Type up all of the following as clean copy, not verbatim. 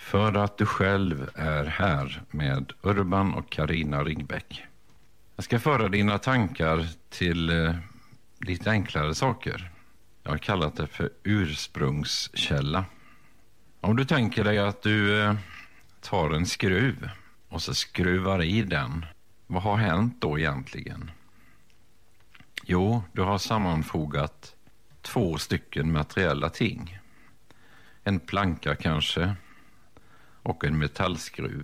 För att du själv är här med Urban och Carina Ringbäck. Jag ska föra dina tankar till lite enklare saker. Jag har kallat det för ursprungskälla. Om du tänker dig att du tar en skruv och så skruvar i den. Vad har hänt då egentligen? Jo, du har sammanfogat 2 stycken materiella ting. En planka kanske och en metallskruv.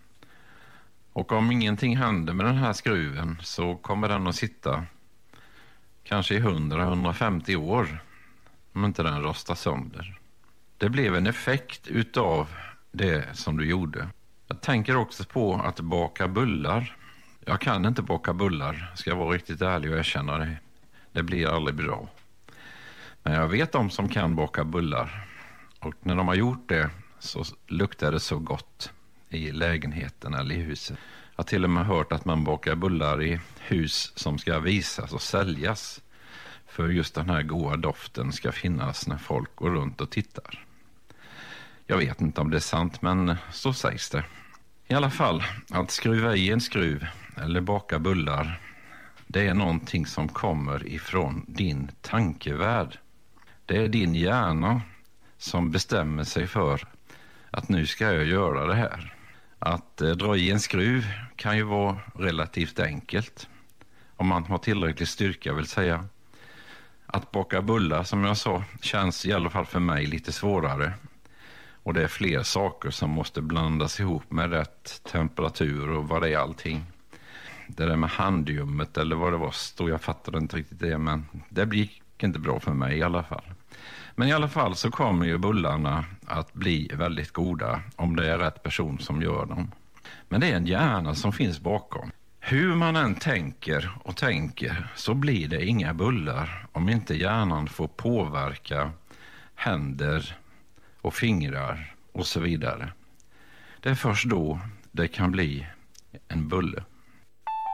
Och om ingenting händer med den här skruven så kommer den att sitta kanske i 100-150 år om inte den rostar sönder. Det blev en effekt utav det som du gjorde. Jag tänker också på att baka bullar. Jag kan inte baka bullar, ska jag vara riktigt ärlig och erkänna det. Det blir aldrig bra. Men jag vet de som kan baka bullar. Och när de har gjort det så luktar det så gott i lägenheten eller i huset. Jag har till och med hört att man bakar bullar i hus som ska visas och säljas. För just den här goda doften ska finnas när folk går runt och tittar. Jag vet inte om det är sant, men så sägs det. I alla fall, att skruva i en skruv eller baka bullar, det är någonting som kommer ifrån din tankevärld. Det är din hjärna som bestämmer sig för att nu ska jag göra det här. Att dra i en skruv kan ju vara relativt enkelt. Om man har tillräcklig styrka vill säga. Att baka bullar som jag sa känns i alla fall för mig lite svårare. Och det är fler saker som måste blandas ihop med rätt temperatur och vad det är allting. Det där med handljummet eller vad det var stod, jag fattade inte riktigt det, men det blir inte bra för mig i alla fall. Men i alla fall så kommer ju bullarna att bli väldigt goda om det är rätt person som gör dem. Men det är en hjärna som finns bakom. Hur man än tänker och tänker så blir det inga bullar om inte hjärnan får påverka händer och fingrar och så vidare. Det är först då det kan bli en bulle.